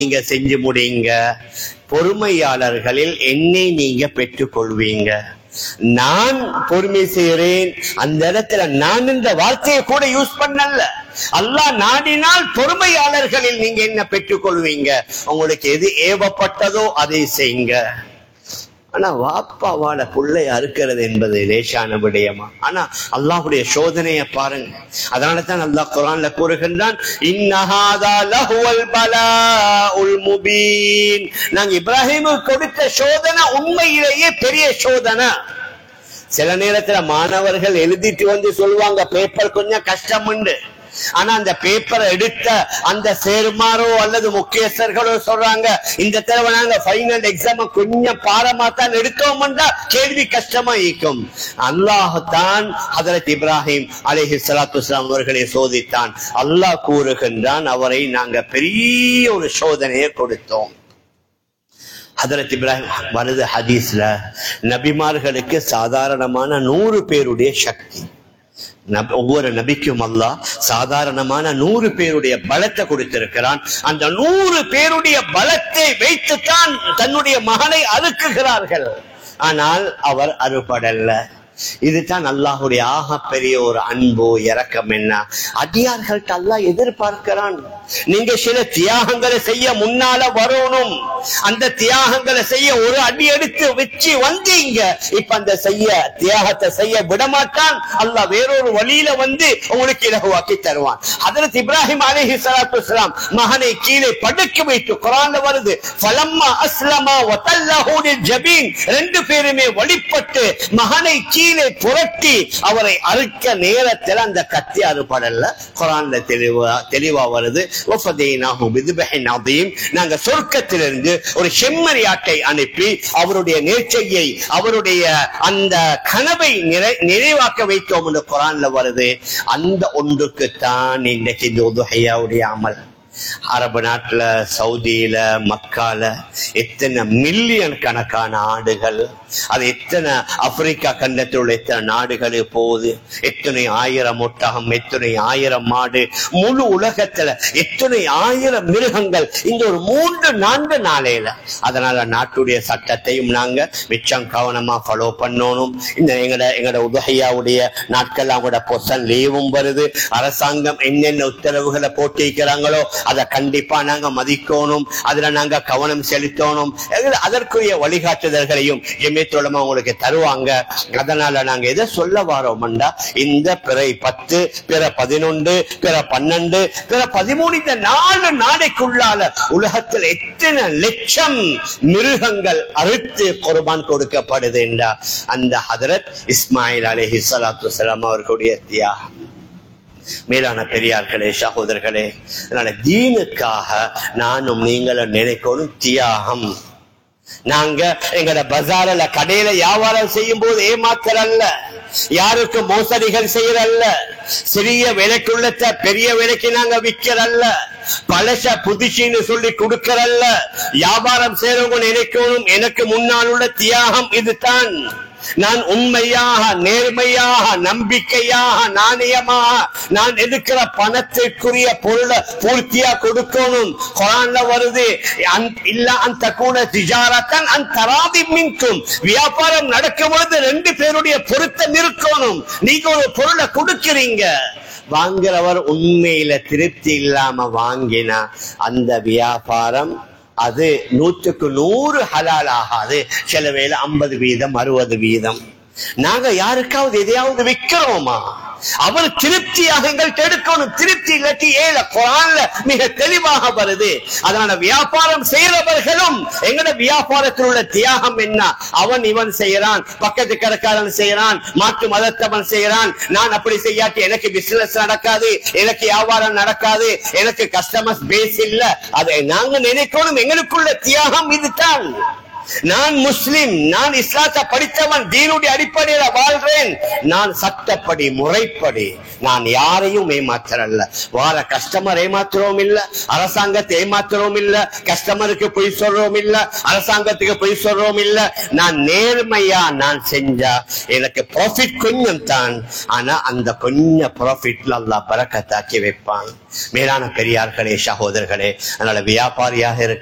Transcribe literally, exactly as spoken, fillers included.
நீங்க செஞ்சு முடியுங்க. பொறுமையாளர்களில் என்னை நீங்க பெற்றுக் கொள்வீங்க. நான் பொறுமை செய்கிறேன், அந்த இடத்துல நான் இந்த வார்த்தையை கூட யூஸ் பண்ணல. அல்லாஹ் நாடினால் பொறுமையாளர்களில் நீங்க என்ன பெற்றுக் கொள்வீங்க. உங்களுக்கு எது ஏவப்பட்டதோ அதை செய்யுங்க. ஆனா வாப்பாவால புள்ளை அறுக்கிறது என்பது லேசான விடயமா? ஆனா அல்லாஹ்வுடைய சோதனையை பாருங்க. அதனால தான் அல்லாஹ் குர்ஆன்ல கூறுகின்றான், இன்னஹாதா லஹுவல் பலாஉல் முபீன். நாங்க இப்ராஹிமுக்கு கொடுத்த சோதனை உண்மையிலேயே பெரிய சோதனை. சில நேரத்துல மாணவர்கள் எழுதிட்டு வந்து சொல்லுவாங்க பேப்பர் கொஞ்சம் கஷ்டம் உண்டு. ஆனா அந்த பேப்பரை எடுத்த அந்த சேர்மாரோ அல்லது முக்கியஸ்தர்களோ சொல்றாங்க, இந்த தடவை நாங்க ஃபைனல் எக்ஸாம் கொஞ்சம் பாரமா தான் எடுத்தோம்னா கேள்வி கஷ்டமா இருக்கும். அல்லாஹ் தான் ஹஜ்ரத் இப்ராஹிம் அலைஹிஸ்ஸலாத்து வஸ்ஸலாம் அவர்களை சோதித்தான். அல்லாஹ் கூறுகின்றான், அவரை நாங்க பெரிய ஒரு சோதனையை கொடுத்தோம். ஹஜ்ரத் இப்ராஹிம் வருது ஹதீஸ்ல, நபிமார்களுக்கு சாதாரணமான நூறு பேருடைய சக்தி. ஒவ்வொரு நபிக்கும் அல்லாஹ் சாதாரணமான நூறு பேருடைய பலத்தை கொடுத்திருக்கிறான். அந்த நூறு பேருடைய பலத்தை வைத்துத்தான் தன்னுடைய மகனை அறுக்குகிறார்கள். ஆனால் அவர் அறுபடல்ல. இதுதான் அல்லாஹுடைய ஆக பெரிய ஒரு அன்பு இரக்கம். என்ன அடியார்கள்ட்ட அல்லாஹ் எதிர்பார்க்கிறான், நீங்க சில தியாகங்களை செய்ய முன்னால வரணும். அந்த தியாகங்களை செய்ய ஒரு அடி எடுத்து வச்சு வந்தீங்க, இப்ப அந்த செய்ய தியாகத்தை செய்ய விடமாட்டான். அல்லாஹ் வேறொரு வழியில வந்து உங்களுக்கு இலகுவாக்கி தருவான். ஹஜ்ரத் இப்ராஹிம் அலைஹிஸ்ஸலாத்து வஸ்ஸலாம் மகனை கீழே படுக்க வைத்து குர்ஆன்ல வருது, ஃபலம்மா அஸ்லமா வதல்லஹு லில்ஜபீன். ரெண்டு பேருமே வழிபட்டு மகனை கீழே புரட்டி அவரை அறுக்க நேரத்தில் அந்த கத்தி அறுபடல்ல. குர்ஆன்ல தெளிவா தெளிவா வருது, வஃபதைனாஹு பிதுபஹின் அதீம். நாங்க சொர்க்கத்திலிருந்து ஒரு செம்மறியாட்டை அனுப்பி அவருடைய நேர்ச்சையை, அவருடைய அந்த கனவை நிறைவாக்க வைத்தோம் என்று குர்ஆன்ல வருது. அந்த ஒன்றுக்குத்தான் இன்றைக்கு இந்த உதுஹியாவுடைய அமல். அரபு நாட்டுல, சவுதியில, மக்கால எத்தனை மில்லியன் கணக்கான ஆடுகள், அது எத்தனை ஆப்பிரிக்கா கண்டத்தில் உள்ள எத்தனை நாடுகள் போகுது, எத்தனை ஆயிரம் ஒட்டகம், எத்தனை ஆயிரம் மாடு, முழு உலகத்துல எத்தனை ஆயிரம் மிருகங்கள் இந்த ஒரு மூன்று நான்கு நாளையில. அதனால நாட்டுடைய சட்டத்தையும் நாங்க மிச்சம் கவனமா ஃபாலோ பண்ணணும். இந்த எங்கட எங்கட உதுஹியாவுடைய நாட்கள் அவங்களோட பொசன் லீவும் வருது. அரசாங்கம் என்னென்ன உத்தரவுகளை போட்டிருக்கிறாங்களோ அதை கண்டிப்பா நாங்க மதிக்கணும், அதுல நாங்க கவனம் செலுத்தணும். அதற்குரிய வழிகாட்டுதல்களையும் ஜமியத்துல் உங்களுக்கு தருவாங்க. அதனால நாங்க எதை சொல்ல வாரோம்டா, இந்த பிறை பத்து, பிற பதினொன்று, பிற பன்னெண்டு, பிற பதிமூணு, இந்த நாலு நாளைக்குள்ளால உலகத்தில் எத்தனை லட்சம் மிருகங்கள் அறுத்து குர்பான் கொடுக்கப்படுது என்றா அந்த ஹஜ்ரத் இஸ்மாயில் அலைஹிஸ்ஸலாத்து வஸ்ஸலாம் அவர்களுடைய தியாகம். மேலான பெரியார்களே, சகோதரர்களே, அதனால தீனுக்காக நானும் நீங்களும் நினைக்கணும் தியாகம். நாங்க எங்கட பஜார்ல கடையில வியாபாரம் செய்யும் போது ஏமாத்தல், யாருக்கு மோசடிகள் செய்யறல்ல, சிறிய விலைக்குள்ளத்த பெரிய விலைக்கு நாங்க விக்கிறல்ல, பழச புதுசின்னு சொல்லி கொடுக்கறல்ல. வியாபாரம் செய்யறவங்க நினைக்கணும், எனக்கு முன்னால் உள்ள தியாகம் இதுதான். நான் உண்மையாக, நேர்மையாக, நம்பிக்கையாக, நாணயமாக நான் எடுக்கிற பணத்திற்குரிய பொருளை பூர்த்தியா கொடுக்கணும். குர்ஆன்ல வருது, இல்ல அந்த கூட திஜாரத்தன் அந்த தராதி மின்கும். வியாபாரம் நடக்கும் பொழுது ரெண்டு பேருடைய பொருத்தம் இருக்கணும். நீங்க ஒரு பொருளை கொடுக்கிறீங்க, வாங்குறவர் உண்மையில திருப்தி இல்லாம வாங்கினா அந்த வியாபாரம் அது நூற்றுக்கு நூறு ஹலால் ஆகாது. சில வேளை ஐம்பது வீதம் அறுபது வீதம். நாங்க யாருக்காவது எதையாவது விற்கிறோமா, அவர் திருப்தியாக எங்கள்கிட்ட எடுக்கணும். திருப்தி இல்லாட்டி ஏழ குர்ஆன்ல மிக தெளிவாக வருது. அதனால வியாபாரம் செய்யறவர்களும் எங்கட வியாபாரத்தில் உள்ள தியாகம் என்ன, அவன் இவன் செய்யறான், பக்கத்து கடைக்காரன் செய்யறான், மாற்று மதத்தவன் செய்யறான், நான் அப்படி செய்யாட்டி எனக்கு பிசினஸ் நடக்காது, எனக்கு வியாபாரம் நடக்காது, எனக்கு கஸ்டமர்ஸ் பேஸ் இல்ல. அதை நாங்க நினைக்கணும், எங்களுக்குள்ள தியாகம் இதுதான். நான் முஸ்லிம், நான் இஸ்லாத்தை படித்தவன், தீனுடைய அடிப்படையில வாழ்றேன், நான் சட்டப்படி முறைப்படி நான் யாரையும் ஏமாத்துறல்ல. வார கஸ்டமர் ஏமாத்துறோம் இல்ல, அரசாங்கத்தை ஏமாத்துறோம் இல்ல, கஸ்டமருக்கு பொய் சொல்றோம் இல்ல, அரசாங்கத்துக்கு பொய் சொல்றோம் இல்ல. நான் நேர்மையா நான் செஞ்சா எனக்கு ப்ராஃபிட் கொஞ்சம் தான், ஆனா அந்த கொஞ்சம் ப்ராஃபிட்ல அல்லாஹ் பரக்கத்தாக்கி வைப்பான். மேலான பெரியார்களே, சகோதரர்களே, அதனால வியாபாரியாக இருக்க